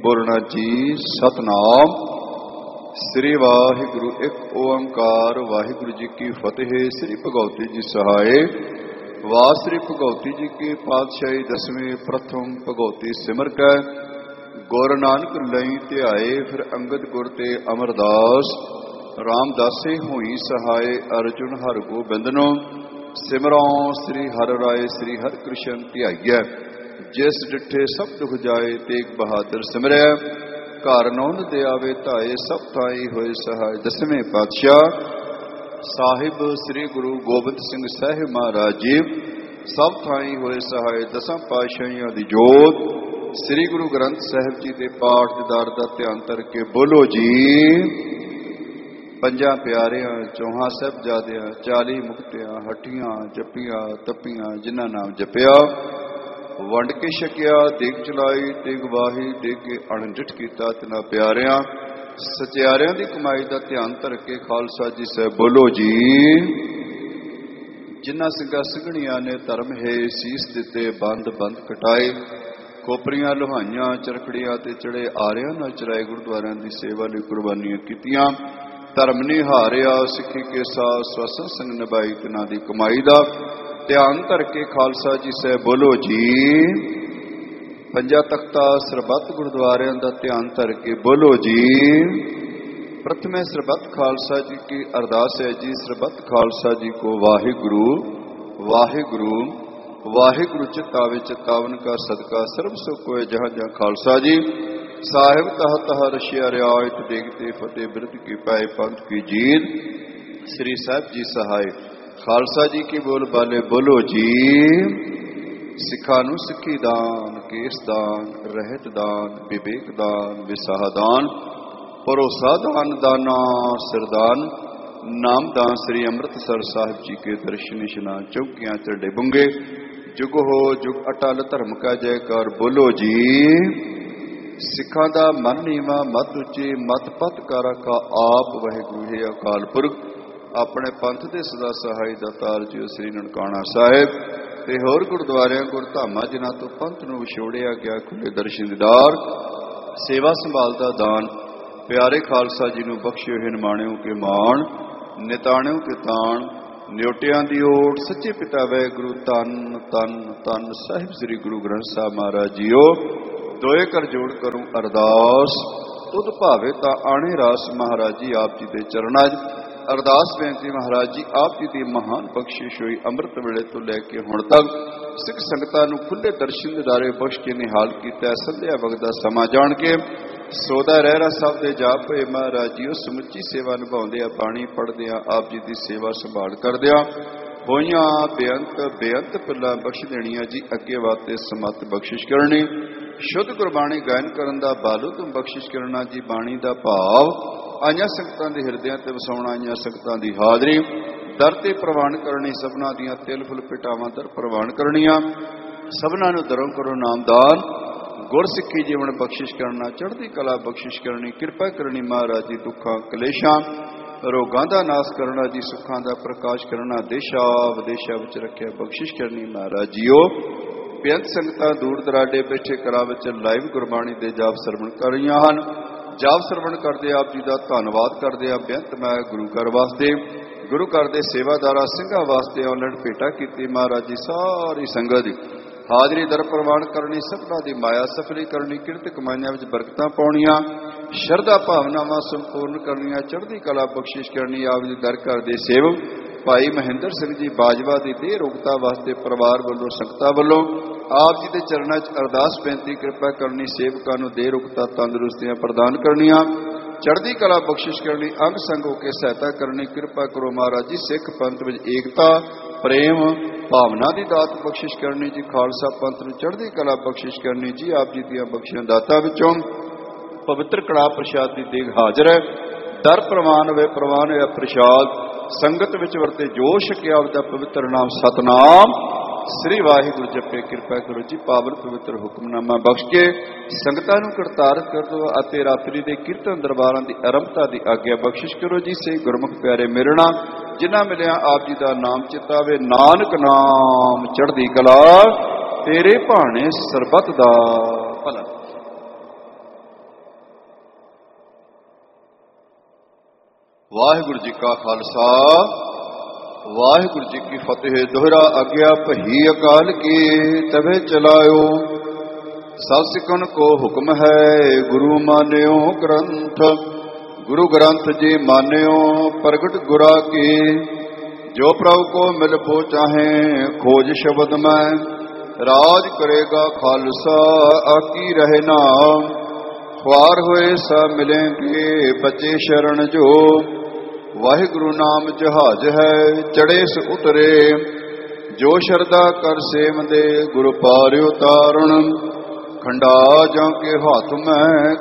ਬੋਲਣਾ ਜੀ। ਸਤਨਾਮ ਸ੍ਰੀ ਵਾਹਿਗੁਰੂ। ਇੱਕ ਓੰਕਾਰ ਵਾਹਿਗੁਰੂ ਜੀ ਕੀ ਫਤਿਹ। ਸ੍ਰੀ ਭਗਉਤੀ ਜੀ ਸਹਾਏ। ਵਾਹ ਸ੍ਰੀ ਭਗਉਤੀ ਜੀ ਕੀ ਪਾਤਸ਼ਾਹੀ ਦਸਵੇਂ ਪ੍ਰਥਮ ਭਗਉਤੀ ਸਿਮਰ ਕੈ। ਗੁਰ ਨਾਨਕ ਲਈ ਧਿਆਏ ਫਿਰ ਅੰਗਦ ਗੁਰ ਤੇ ਅਮਰਦਾਸ। ਰਾਮਦਾਸੇ ਹੋਈ ਸਹਾਏ ਅਰਜੁਨ ਹਰਿ ਗੋਬਿੰਦਨੋ। ਸਿਮਰੋਂ ਸ੍ਰੀ ਹਰਿ ਰਾਏ ਸ੍ਰੀ ਹਰਿ ਕ੍ਰਿਸ਼ਨ ਧਿਆਈਐ। ਜਿਸ ਡਿਠੇ ਸਭ ਦੁਖ ਜਾਏ ਤੇਗ ਬਹਾਦਰ ਸਿਮਰਿਆ। ਘਰ ਨੌਨ ਦੇ ਆਵੇ ਧਾਏ ਸਭ ਥਾਈ ਹੋਏ ਸਹਾਏ। ਦਸਵੇਂ ਪਾਤਸ਼ਾਹ ਸਾਹਿਬ ਸ੍ਰੀ ਗੁਰੂ ਗੋਬਿੰਦ ਸਿੰਘ ਸਾਹਿਬ ਮਹਾਰਾਜ ਜੀ ਸਭ ਥਾਈ ਹੋਏ ਸਹਾਏ। ਦਸਾਂ ਪਾਤਸ਼ਾਹੀਆਂ ਦੀ ਜੋਤ ਸ੍ਰੀ ਗੁਰੂ ਗ੍ਰੰਥ ਸਾਹਿਬ ਜੀ ਦੇ ਪਾਠ ਦੀਦਾਰ ਦਾ ਧਿਆਨ ਧਰ ਕੇ ਬੋਲੋ ਜੀ। ਪੰਜਾਂ ਪਿਆਰਿਆਂ ਚੌਹਾਂ ਸਾਹਿਬਜ਼ਾਦਿਆਂ 40 ਮੁਕਤਿਆਂ ਹੱਟੀਆਂ ਜੱਪੀਆਂ ਤੱਪੀਆਂ ਜਿਨ੍ਹਾਂ ਨਾਮ ਜਪਿਆ ਵੰਡ ਕੇ ਛਕਿਆ ਦੇਗ ਚਲਾਈ ਤੇਗ ਵਾਹੀ ਦੇ ਕੇ ਅਣਡਿਠ ਕੀਤਾ ਤਿਨਾਂ ਪਿਆਰਿਆਂ ਸਚਿਆਰਿਆਂ ਦੀ ਕਮਾਈ ਦਾ ਧਿਆਨ ਧਰ ਕੇ ਖਾਲਸਾ ਜੀ ਸਾਹਿਬ ਬੋਲੋ ਜੀ। ਜਿਨ੍ਹਾਂ ਸਿੰਘਾਂ ਸਿੰਘਣੀਆਂ ਨੇ ਧਰਮ ਹੈ ਸੀਸ ਦਿੱਤੇ ਬੰਦ ਬੰਦ ਕਟਾਏ। ਖੋਪਰੀਆਂ ਲੋਹਾਈਆਂ ਚਰਖੜੀਆਂ ਤੇ ਚੜੇ ਆਰਿਆਂ ਨਾਲ ਚਰਾਏ। ਗੁਰਦੁਆਰਿਆਂ ਦੀ ਸੇਵਾ ਲਈ ਕੁਰਬਾਨੀਆਂ ਕੀਤੀਆਂ। ਧਰਮ ਨਹੀਂ ਹਾਰਿਆ ਸਿੱਖੀ ਕੇ ਸਾਥ ਸਵਸਨ ਸੰਗ ਨਿਭਾਈ ਤਿਨਾਂ ਦੀ ਕਮਾਈ ਦਾ ਧਿਆਨ ਧਰ ਕੇ ਖਾਲਸਾ ਜੀ ਸਾਹਿਬ ਬੋਲੋ ਜੀ। ਪੰਜਾਂ ਤਖਤਾਂ ਸਰਬੱਤ ਗੁਰਦੁਆਰਿਆਂ ਦਾ ਧਿਆਨ ਧਰ ਕੇ ਬੋਲੋ ਜੀ। ਪ੍ਰਥਮੇ ਸਰਬੱਤ ਖਾਲਸਾ ਜੀ ਕੀ ਅਰਦਾਸ ਹੈ ਜੀ। ਸਰਬੱਤ ਖਾਲਸਾ ਜੀ ਕੋ ਵਾਹਿਗੁਰੂ ਵਾਹਿਗੁਰੂ ਵਾਹਿਗੁਰੂ ਚਿਤਾਵੇ ਚਿਤਾਵਨ ਕਾ ਸਦਕਾ ਸਰਬ ਸੁਖ ਹੋਏ ਜਹਾਂ ਜਹਾਂ ਖਾਲਸਾ ਜੀ ਸਾਹਿਬ ਤਹ ਤਹ ਰਸ਼ਿਆ ਰਿਆਇਤ ਦੇਖਤੇ ਫਤਿਹ ਬਿਰਧ ਕੀ ਪਾਏ ਪੰਥ ਕੀ ਜੀਤ। ਸ੍ਰੀ ਸਾਹਿਬ ਜੀ ਸਹਾਏ। ਖਾਲਸਾ ਜੀ ਕੀ ਬੋਲ ਬਾਲੇ ਬੋਲੋ ਜੀ। ਸਿੱਖਾਂ ਨੂੰ ਸਿੱਖੀ ਦਾਨ ਕੇਸ ਦਾਨ ਰਹਿਤ ਦਾਨ ਵਿਵੇਕ ਦਾਨ ਵਿਸਾਹ ਦਾਨ ਭਰੋਸਾ ਦਾਨ ਦਾਨਾ ਸਰਦਾਨ ਨਾਮ ਦਾਨ। ਸ੍ਰੀ ਅੰਮ੍ਰਿਤਸਰ ਸਾਹਿਬ ਜੀ ਕੇ ਦਰਸ਼ਨ ਇਸ਼ਨਾਨ ਚੌਕੀਆਂ ਚੜੇ ਬੁੰਗੇ ਜੁਗ ਹੋ ਜੁਗ ਅਟਲ ਧਰਮ ਕਾ ਜੈਕਾਰ ਬੋਲੋ ਜੀ। ਸਿੱਖਾਂ ਦਾ ਮਨ ਨੀਵਾ ਮਤ ਉੱਚੀ ਮਤ ਪਤ ਕਰ ਕਾ ਆਪ ਵਾਹਿਗੁਰੂ ਹੈ ਅਕਾਲ ਪੁਰਖ। ਆਪਣੇ ਪੰਥ ਦੇ ਸਦਾ ਸਹਾਈ ਦਾਤਾਰ ਜੀ ਸ੍ਰੀ ਨਨਕਾਣਾ ਸਾਹਿਬ ਤੇ ਹੋਰ ਗੁਰਦੁਆਰਿਆਂ ਗੁਰਧਾਮਾਂ ਜਿਨ੍ਹਾਂ ਤੋਂ ਪੰਥ ਨੂੰ ਵਿਛੋੜਿਆ ਗਿਆ ਖੁੱਲੇ ਦਰਸ਼ਨ ਦੀਦਾਰ ਸੇਵਾ ਸੰਭਾਲ ਦਾ ਦਾਨ ਪਿਆਰੇ ਖਾਲਸਾ ਜੀ ਨੂੰ ਬਖਸ਼ਿਓ ਹੈ ਨਿਮਾਣਿਓ ਕੇ ਮਾਣ ਨਿਤਾਣਿਓ ਕੇ ਤਾਣ ਨਿਉਟਿਆਂ ਦੀ ਓਟ ਸੱਚੇ ਪਿਤਾ ਵਾਹਿਗੁਰੂ ਧੰਨ ਧੰਨ ਧੰਨ ਸਾਹਿਬ ਸ੍ਰੀ ਗੁਰੂ ਗ੍ਰੰਥ ਸਾਹਿਬ ਮਹਾਰਾਜ ਜੀਓ। ਦੋਏ ਕਰ ਜੋੜ ਕਰੂੰ ਅਰਦਾਸ ਤੁਧ ਭਾਵੇ ਤਾਂ ਆਣੇ ਰਾਸ। ਮਹਾਰਾਜ ਜੀ ਆਪ ਜੀ ਦੇ ਚਰਨਾਂ 'ਚ ਅਰਦਾਸ ਬੇਨਤੀ। ਮਹਾਰਾਜ ਜੀ ਆਪ ਜੀ ਦੀ ਮਹਾਨ ਬਖਸ਼ਿਸ਼ ਹੋਈ ਅੰਮ੍ਰਿਤ ਵੇਲੇ ਤੋਂ ਲੈ ਕੇ ਹੁਣ ਤੱਕ ਸਿੱਖ ਸੰਗਤਾਂ ਨੂੰ ਖੁੱਲੇ ਦਰਸ਼ਨ ਦਿਦਾਰੇ ਬਖਸ਼ ਕੇ ਨਿਹਾਲ ਕੀਤਾ। ਸੰਧਿਆ ਵਕਤ ਦਾ ਸਮਾਂ ਜਾਣ ਕੇ ਸੋਦਾ ਰਹਿਰਾ ਸਾਹਿਬ ਦੇ ਜਾਪ ਹੋਏ। ਮਹਾਰਾਜ ਜੀ ਉਹ ਸਮੁੱਚੀ ਸੇਵਾ ਨਿਭਾਉਂਦੇ ਆ ਬਾਣੀ ਪੜ੍ਹਦੇ ਆ ਆਪ ਜੀ ਦੀ ਸੇਵਾ ਸੰਭਾਲ ਕਰਦੇ ਆ ਹੋਈਆਂ ਬੇਅੰਤ ਬੇਅੰਤ ਪੁੱਲਾਂ ਬਖਸ਼ ਦੇਣੀਆਂ ਜੀ। ਅੱਗੇ ਵਾਸਤੇ ਸਮੱਤ ਬਖਸ਼ਿਸ਼ ਕਰਨੀ ਸ਼ੁੱਧ ਗੁਰਬਾਣੀ ਗਾਇਨ ਕਰਨ ਦਾ ਬਾਲੂ ਤੁਮ ਬਖਸ਼ਿਸ਼ ਕਰਨਾ ਜੀ। ਬਾਣੀ ਦਾ ਭਾਵ ਆਈਆਂ ਸੰਗਤਾਂ ਦੇ ਹਿਰਦਿਆਂ ਤੇ ਵਸਾਉਣਾ ਆਈਆਂ ਸੰਗਤਾਂ ਦੀ ਹਾਜ਼ਰੀ ਦਰ ਤੇ ਪ੍ਰਵਾਨ ਕਰਨੀ। ਸਭਨਾਂ ਦੀਆਂ ਤਿਲ ਫੁੱਲ ਪਿਟਾਵਾਂ ਦਰ ਪ੍ਰਵਾਨ ਕਰਨੀਆਂ। ਸਭਨਾਂ ਨੂੰ ਦਰੋਂ ਕਰੋ ਨਾਮਦਾਨ ਗੁਰਸਿੱਖੀ ਜੀਵਨ ਬਖਸ਼ਿਸ਼ ਕਰਨਾ ਚੜ੍ਹਦੀ ਕਲਾ ਬਖਸ਼ਿਸ਼ ਕਰਨੀ। ਕਿਰਪਾ ਕਰਨੀ ਮਹਾਰਾਜ ਜੀ ਦੁੱਖਾਂ ਕਲੇਸ਼ਾਂ ਰੋਗਾਂ ਦਾ ਨਾਸ ਕਰਨਾ ਜੀ। ਸੁੱਖਾਂ ਦਾ ਪ੍ਰਕਾਸ਼ ਕਰਨਾ ਦੇਸ਼ਾਂ ਵਿਦੇਸ਼ਾਂ ਵਿੱਚ ਰੱਖਿਆ ਬਖਸ਼ਿਸ਼ ਕਰਨੀ ਮਹਾਰਾਜ ਜੀਓ। ਬੇਅੰਤ ਸੰਗਤਾਂ ਦੂਰ ਦਰਾਡੇ ਬੈਠੇ ਘਰਾਂ ਵਿੱਚ ਲਾਈਵ ਗੁਰਬਾਣੀ ਦੇ ਜਾਪ ਸਰਵਣ ਕਰ ਰਹੀਆਂ ਹਨ। ਜਾਪ ਸਰਵਣ ਕਰਦੇ ਆਪ ਜੀ ਦਾ ਧੰਨਵਾਦ ਕਰਦੇ ਆ। ਬੇਅੰਤ ਮੈਂ ਗੁਰੂ ਘਰ ਵਾਸਤੇ ਗੁਰੂ ਘਰ ਦੇ ਸੇਵਾਦਾਰਾਂ ਸਿੰਘਾਂ ਵਾਸਤੇ ਆਨਲਾਈਨ ਭੇਟਾ ਕੀਤੀ। ਮਹਾਰਾਜ ਜੀ ਸਾਰੀ ਸੰਗਤ ਦੀ ਹਾਜ਼ਰੀ ਦਰ ਪ੍ਰਵਾਨ ਕਰਨੀ ਸਭਨਾਂ ਦੀ ਮਾਇਆ ਸਫਲੀ ਕਰਨੀ ਕਿਰਤ ਕਮਾਈਆਂ ਵਿੱਚ ਬਰਕਤਾਂ ਪਾਉਣੀਆਂ ਸ਼ਰਧਾ ਭਾਵਨਾਵਾਂ ਸੰਪੂਰਨ ਕਰਨੀਆਂ ਚੜ੍ਹਦੀ ਕਲਾ ਬਖਸ਼ਿਸ਼ ਕਰਨੀ। ਆਪ ਜੀ ਦਰ ਘਰ ਦੇ ਸੇਵਕ ਭਾਈ ਮਹਿੰਦਰ ਸਿੰਘ ਜੀ ਬਾਜਵਾ ਦੀ ਦੇਹ ਰੋਗਤਾ ਵਾਸਤੇ ਪਰਿਵਾਰ ਵੱਲੋਂ ਸੰਗਤਾਂ ਵੱਲੋਂ ਆਪ ਜੀ ਦੇ ਚਰਨਾਂ 'ਚ ਅਰਦਾਸ ਬੇਨਤੀ ਕਿਰਪਾ ਕਰਨੀ। ਸੇਵਕਾਂ ਨੂੰ ਦੇਹ ਰੋਗਤਾ ਤੰਦਰੁਸਤੀਆਂ ਪ੍ਰਦਾਨ ਕਰਨੀਆਂ ਚੜ੍ਹਦੀ ਕਲਾ ਬਖਸ਼ਿਸ਼ ਕਰਨੀ। ਅੰਗ ਸੰਗ ਹੋ ਕੇ ਸਹਾਇਤਾ ਕਰਨੀ। ਕਿਰਪਾ ਕਰੋ ਮਹਾਰਾਜ ਜੀ ਸਿੱਖ ਪੰਥ ਵਿੱਚ ਏਕਤਾ ਪ੍ਰੇਮ ਭਾਵਨਾ ਦੀ ਦਾਤ ਬਖਸ਼ਿਸ਼ ਕਰਨੀ ਜੀ। ਖਾਲਸਾ ਪੰਥ ਨੂੰ ਚੜ੍ਹਦੀ ਕਲਾ ਬਖਸ਼ਿਸ਼ ਕਰਨੀ ਜੀ। ਆਪ ਜੀ ਦੀਆਂ ਬਖਸ਼ੀਆਂ ਦਾਤਾਂ ਵਿੱਚੋਂ ਪਵਿੱਤਰ ਕੜਾਹ ਪ੍ਰਸ਼ਾਦ ਦੀ ਦੇਗ ਹਾਜ਼ਰ ਹੈ। ਦਰ ਪ੍ਰਵਾਨ ਹੋਵੇ ਪ੍ਰਵਾਨ ਹੋਇਆ ਪ੍ਰਸ਼ਾਦ ਸੰਗਤ ਵਿੱਚ ਵਰਤੇ ਜੋ ਛਕਿਆ ਆਪਦਾ ਪਵਿੱਤਰ ਨਾਮ ਸਤਨਾਮ ਸ੍ਰੀ ਵਾਹਿਗੁਰੂ ਜਪੇ। ਕਿਰਪਾ ਕਰੋ ਜੀ ਪਾਵਨ ਪਵਿੱਤਰ ਹੁਕਮਨਾਮਾ ਬਖਸ਼ ਕੇ ਸੰਗਤਾਂ ਨੂੰ ਕਰਤਾਰਤ ਕਰ ਦਿਓ ਅਤੇ ਰਾਤਰੀ ਦੇ ਕੀਰਤਨ ਦਰਬਾਰਾਂ ਦੀ ਆਰੰਭਤਾ ਦੀ ਆਗਿਆ ਬਖਸ਼ਿਸ਼ ਕਰੋ ਜੀ। ਸੇ ਗੁਰਮੁਖ ਪਿਆਰੇ ਮਿਲਣਾ ਜਿਨ੍ਹਾਂ ਮਿਲਿਆ ਆਪ ਜੀ ਦਾ ਨਾਮ ਚਿਤਾਵੇ। ਨਾਨਕ ਨਾਮ ਚੜ੍ਹਦੀ ਕਲਾ ਤੇਰੇ ਭਾਣੇ ਸਰਬੱਤ ਦਾ ਭਲਾ। ਵਾਹਿਗੁਰੂ ਜੀ ਕਾ ਖਾਲਸਾ ਵਾਹਿਗੁਰੂ ਜੀ ਕੀ ਫਤਿਹ। ਦੋਹਰਾ ਆਗਿਆ ਭਈ ਅਕਾਲ ਕੀ ਤਵੇ ਚਲਾਇਓ। ਸਭ ਸਿੱਖਨ ਕੋ ਹੁਕਮ ਹੈ ਗੁਰੂ ਮਾਨਿਓ ਗ੍ਰੰਥ। ਗੁਰੂ ਗ੍ਰੰਥ ਜੀ ਮਾਨਿਓ ਪ੍ਰਗਟ ਗੁਰਾ ਕੀ। ਜੋ ਪ੍ਰਭੂ ਕੋ ਮਿਲ ਪੋ ਚਾਹੇ ਖੋਜ ਸ਼ਬਦ ਮੈਂ। ਰਾਜ ਕਰੇਗਾ ਖਾਲਸਾ ਆਕੀ ਰਹੇ ਨਾਮ। ਖੁਆਰ ਹੋਏ ਸਭ ਮਿਲੇਂਗੇ ਬਚੇ ਸ਼ਰਨ ਜੋ। ਵਾਹਿਗੁਰੂ ਨਾਮ ਜਹਾਜ ਹੈ ਚੜੇ ਸ ਉਤਰੇ। ਜੋ ਸ਼ਰਧਾ ਕਰ ਸੇਵ ਦੇ ਗੁਰ ਪਾਰਿ ਉਤਾਰਨ। ਖੰਡਾ ਜਾਂ ਕੇ ਹੱਥ ਮੈਂ